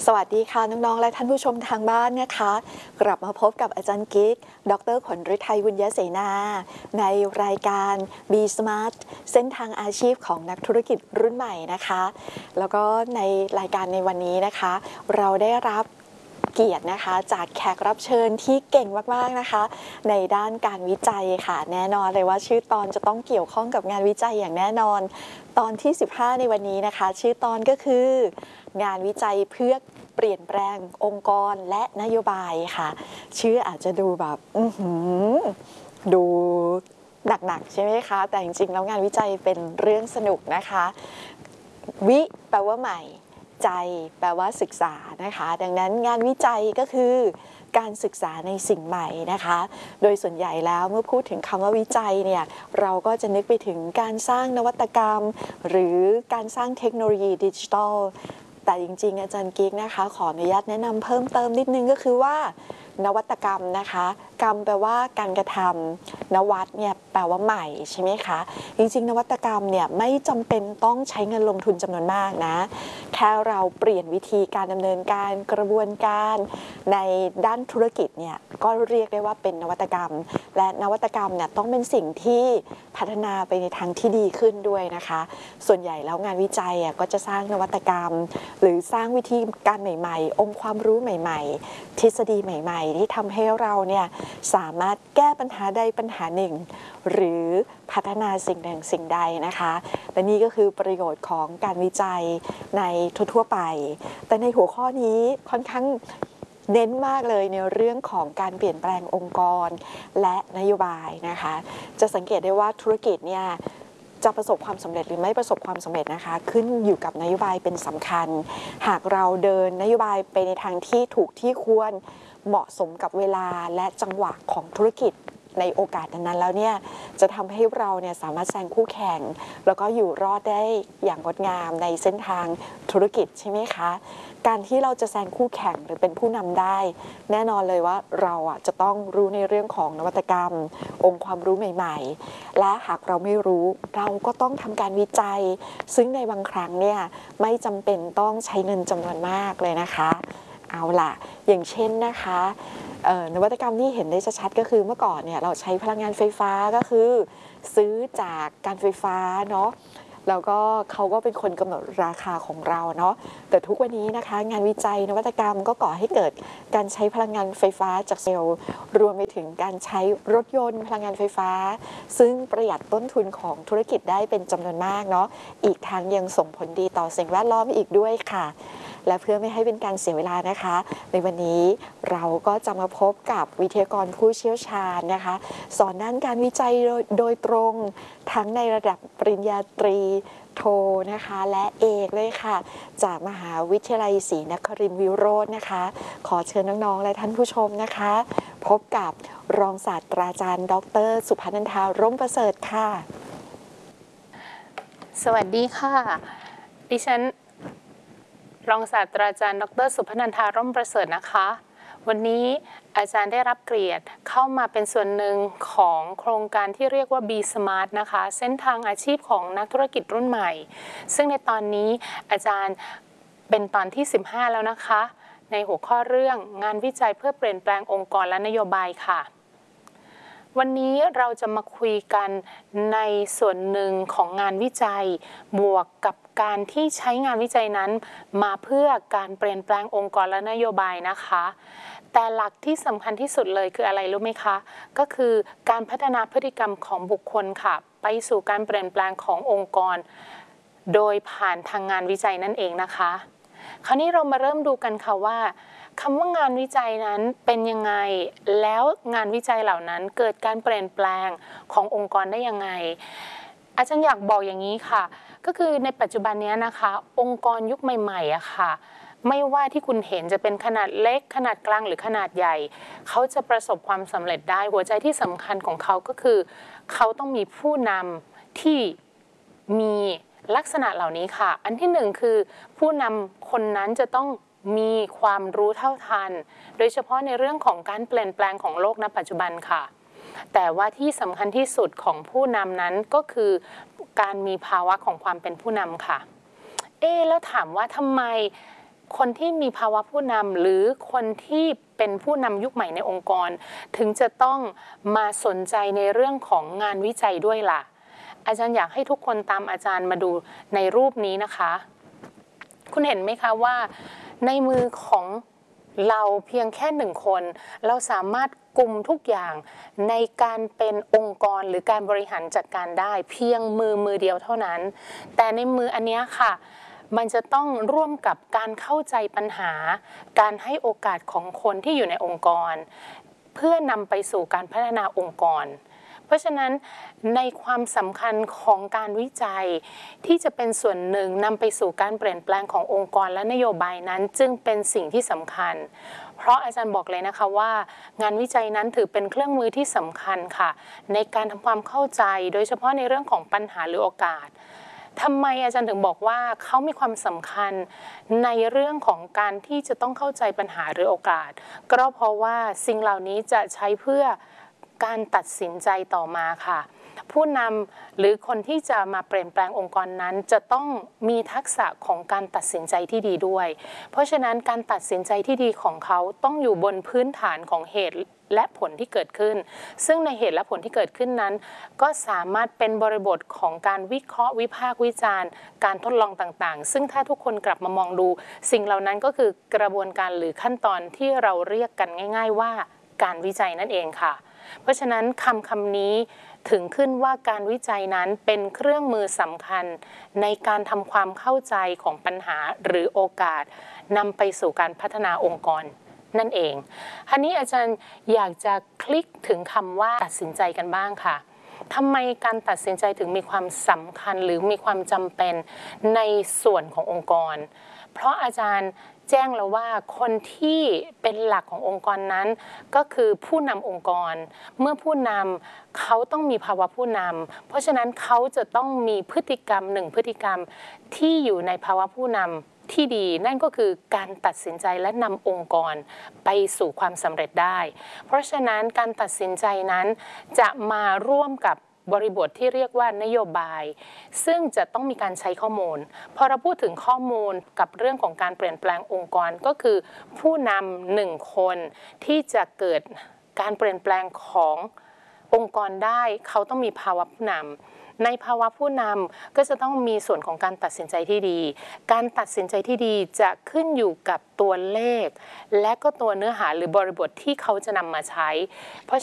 สวัสดีค่ะน้องๆและท่านผู้ชมทางบ้านนะคะกลับมาพบกับอาจารย์กิ๊กดร.ขวัญฤทัยบุญยเสนาในรายการ Be Smart เส้นทางอาชีพของนักธุรกิจรุ่นใหม่นะคะแล้วก็ในรายการในวันนี้นะคะเราได้รับเกียรตินะคะจากแขกรับเชิญที่เก่งมากๆนะคะในด้านการวิจัยค่ะแน่นอนเลยว่าชื่อตอนจะต้องเกี่ยวข้องกับงานวิจัยอย่างแน่นอนตอนที่15ในวันนี้นะคะชื่อตอนก็คืองานวิจัยเพื่อเปลี่ยนแปลงองค์กรและนโยบายค่ะชื่ออาจจะดูแบบดูหนักๆใช่ไหมคะแต่จริงๆแล้วงานวิจัยเป็นเรื่องสนุกนะคะวิแปลว่าใหม่ใจแปลว่าศึกษานะคะดังนั้นงานวิจัยก็คือการศึกษาในสิ่งใหม่นะคะโดยส่วนใหญ่แล้วเมื่อพูดถึงคำว่าวิจัยเนี่ยเราก็จะนึกไปถึงการสร้างนวัตกรรมหรือการสร้างเทคโนโลยีดิจิทัลแต่จริงๆอาจารย์กิ๊กนะคะขออนุญาตแนะนำเพิ่มเติมนิดนึงก็คือว่านวัตกรรมนะคะกรรมแปลว่าการกระทำนวัตเนี่ยแปลว่าใหม่ใช่ไหมคะจริงๆนวัตกรรมเนี่ยไม่จำเป็นต้องใช้เงินลงทุนจำนวนมากนะแค่เราเปลี่ยนวิธีการดำเนินการกระบวนการในด้านธุรกิจเนี่ยก็เรียกได้ว่าเป็นนวัตกรรมและนวัตกรรมเนี่ยต้องเป็นสิ่งที่พัฒนาไปในทางที่ดีขึ้นด้วยนะคะส่วนใหญ่แล้วงานวิจัยก็จะสร้างนวัตกรรมหรือสร้างวิธีการใหม่ๆองค์ความรู้ใหม่ๆทฤษฎีใหม่ๆที่ทำให้เราเนี่ยสามารถแก้ปัญหาใดปัญหาหนึ่งหรือพัฒนาสิ่งหนึ่งสิ่งใดนะคะและนี่ก็คือประโยชน์ของการวิจัยในทั่วๆไปแต่ในหัวข้อนี้ค่อนข้างเน้นมากเลยในเรื่องของการเปลี่ยนแปลงองค์กรและนโยบายนะคะจะสังเกตได้ว่าธุรกิจเนี่ยจะประสบความสำเร็จหรือไม่ประสบความสำเร็จนะคะขึ้นอยู่กับนโยบายเป็นสำคัญหากเราเดินนโยบายไปในทางที่ถูกที่ควรเหมาะสมกับเวลาและจังหวะของธุรกิจในโอกาสนั้นๆแล้วเนี่ยจะทำให้เราเนี่ยสามารถแซงคู่แข่งแล้วก็อยู่รอดได้อย่างงดงามในเส้นทางธุรกิจใช่ไหมคะการที่เราจะแซงคู่แข่งหรือเป็นผู้นำได้แน่นอนเลยว่าเราจะต้องรู้ในเรื่องของนวัตกรรมองค์ความรู้ใหม่ๆและหากเราไม่รู้เราก็ต้องทำการวิจัยซึ่งในบางครั้งเนี่ยไม่จำเป็นต้องใช้เงินจำนวนมากเลยนะคะเอาล่ะอย่างเช่นนะคะนวัตกรรมที่เห็นได้ชัดๆก็คือเมื่อก่อนเนี่ยเราใช้พลังงานไฟฟ้าก็คือซื้อจากการไฟฟ้าเนาะแล้วก็เขาก็เป็นคนกำหนดราคาของเราเนาะแต่ทุกวันนี้นะคะงานวิจัยนวัตกรรมก็ก่อให้เกิดการใช้พลังงานไฟฟ้าจากเซลล์รวมไปถึงการใช้รถยนต์พลังงานไฟฟ้าซึ่งประหยัดต้นทุนของธุรกิจได้เป็นจำนวนมากเนาะอีกทั้งยังส่งผลดีต่อสิ่งแวดล้อมอีกด้วยค่ะและเพื่อไม่ให้เป็นการเสียเวลานะคะในวันนี้เราก็จะมาพบกับวิทยากรผู้เชี่ยวชาญนะคะสอนด้านการวิจัยโดยตรงทั้งในระดับปริญญาตรีโทนะคะและเอกเลยค่ะจากมหาวิทยาลัยศรีนครินทร์วิโรจน์นะคะขอเชิญน้องๆและท่านผู้ชมนะคะพบกับรองศาสตราจารย์ดร.สุพนันทาร่มประเสริฐค่ะสวัสดีค่ะดิฉันรองศาสตราจารย์ดร.สุพนันทาร่มประเสริฐนะคะวันนี้อาจารย์ได้รับเกียรติเข้ามาเป็นส่วนหนึ่งของโครงการที่เรียกว่า Be Smart นะคะเส้นทางอาชีพของนักธุรกิจรุ่นใหม่ซึ่งในตอนนี้อาจารย์เป็นตอนที่15แล้วนะคะในหัวข้อเรื่องงานวิจัยเพื่อเปลี่ยนแปลงองค์กรและนโยบายค่ะวันนี้เราจะมาคุยกันในส่วนหนึ่งของงานวิจัยบวกกับการที่ใช้งานวิจัยนั้นมาเพื่อการเปลี่ยนแปลงองค์กรและนโยบายนะคะแต่หลักที่สำคัญที่สุดเลยคืออะไรรู้ไหมคะก็คือการพัฒนาพฤติกรรมของบุคคลค่ะไปสู่การเปลี่ยนแปลงขององค์กรโดยผ่านทางงานวิจัยนั่นเองนะคะคราวนี้เรามาเริ่มดูกันค่ะว่าคำว่างานวิจัยนั้นเป็นยังไงแล้วงานวิจัยเหล่านั้นเกิดการเปลี่ยนแปลงขององค์กรได้ยังไงอาจารย์อยากบอกอย่างนี้ค่ะก็คือในปัจจุบันนี้นะคะองค์กรยุคใหม่ๆอะค่ะไม่ว่าที่คุณเห็นจะเป็นขนาดเล็กขนาดกลางหรือขนาดใหญ่เขาจะประสบความสำเร็จได้หัวใจที่สำคัญของเขาก็คือเขาต้องมีผู้นำที่มีลักษณะเหล่านี้ค่ะอันที่หนึ่งคือผู้นำคนนั้นจะต้องมีความรู้เท่าทันโดยเฉพาะในเรื่องของการเปลี่ยนแปลงของโลกณปัจจุบันค่ะแต่ว่าที่สำคัญที่สุดของผู้นำนั้นก็คือการมีภาวะของความเป็นผู้นำค่ะแล้วถามว่าทำไมคนที่มีภาวะผู้นำหรือคนที่เป็นผู้นำยุคใหม่ในองค์กรถึงจะต้องมาสนใจในเรื่องของงานวิจัยด้วยล่ะอาจารย์อยากให้ทุกคนตามอาจารย์มาดูในรูปนี้นะคะคุณเห็นไหมคะว่าในมือของเราเพียงแค่1 คนเราสามารถกุมทุกอย่างในการเป็นองค์กรหรือการบริหารจัดการได้เพียงมือเดียวเท่านั้นแต่ในมืออันนี้ค่ะมันจะต้องร่วมกับการเข้าใจปัญหาการให้โอกาสของคนที่อยู่ในองค์กรเพื่อนำไปสู่การพัฒนาองค์กรเพราะฉะนั้นในความสำคัญของการวิจัยที่จะเป็นส่วนหนึ่งนำไปสู่การเปลี่ยนแปลงขององค์กรและนโยบายนั้นจึงเป็นสิ่งที่สำคัญเพราะอาจารย์บอกเลยนะคะว่างานวิจัยนั้นถือเป็นเครื่องมือที่สำคัญค่ะในการทำความเข้าใจโดยเฉพาะในเรื่องของปัญหาหรือโอกาสทำไมอาจารย์ถึงบอกว่าเขามีความสำคัญในเรื่องของการที่จะต้องเข้าใจปัญหาหรือโอกาสก็เพราะว่าสิ่งเหล่านี้จะใช้เพื่อการตัดสินใจต่อมาค่ะผู้นำหรือคนที่จะมาเปลี่ยนแปลงองค์กรนั้นจะต้องมีทักษะของการตัดสินใจที่ดีด้วยเพราะฉะนั้นการตัดสินใจที่ดีของเขาต้องอยู่บนพื้นฐานของเหตุและผลที่เกิดขึ้นซึ่งในเหตุและผลที่เกิดขึ้นนั้นก็สามารถเป็นบริบทของการวิเคราะห์วิพากษ์วิจารณ์การทดลองต่างๆซึ่งถ้าทุกคนกลับมามองดูสิ่งเหล่านั้นก็คือกระบวนการหรือขั้นตอนที่เราเรียกกันง่ายๆว่าการวิจัยนั่นเองค่ะเพราะฉะนั้นคำนี้ถึงขึ้นว่าการวิจัยนั้นเป็นเครื่องมือสำคัญในการทำความเข้าใจของปัญหาหรือโอกาสนำไปสู่การพัฒนาองค์กรนั่นเองทีนี้อาจารย์อยากจะคลิกถึงคำว่าตัดสินใจกันบ้างค่ะทำไมการตัดสินใจถึงมีความสำคัญหรือมีความจำเป็นในส่วนขององค์กรเพราะอาจารย์แจ้งแล้วว่าคนที่เป็นหลักขององค์กรนั้นก็คือผู้นำองค์กรเมื่อผู้นำเขาต้องมีภาวะผู้นำเพราะฉะนั้นเขาจะต้องมีพฤติกรรม1 พฤติกรรมที่อยู่ในภาวะผู้นำที่ดีนั่นก็คือการตัดสินใจและนำองค์กรไปสู่ความสำเร็จได้เพราะฉะนั้นการตัดสินใจนั้นจะมาร่วมกับบริบทที่เรียกว่านโยบายซึ่งจะต้องมีการใช้ข้อมูลพอเราพูดถึงข้อมูลกับเรื่องของการเปลี่ยนแปลงองค์กรก็คือผู้นำ1 คนที่จะเกิดการเปลี่ยนแปลงขององค์กรได้เขาต้องมีภาวะผู้นำในภาวะผู้นำก็จะต้องมีส่วนของการตัดสินใจที่ดีการตัดสินใจที่ดีจะขึ้นอยู่กับตัวเลขและก็ตัวเนื้อหาหรือบริบทที่เขาจะนำมาใช้เพราะ